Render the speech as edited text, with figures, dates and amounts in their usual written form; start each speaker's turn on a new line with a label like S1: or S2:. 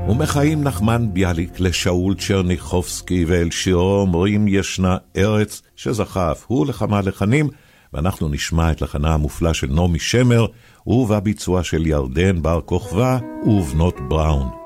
S1: ומחיים נחמן ביאליק לשאול צ'רניחובסקי, ואל שירו אומרים ישנה ארץ, שזכה אף הוא לכמה לחנים, ואנחנו נשמע את לחנה המופלא של נעמי שמר, ובביצוע של ירדן בר כוכבא ובנות בראון.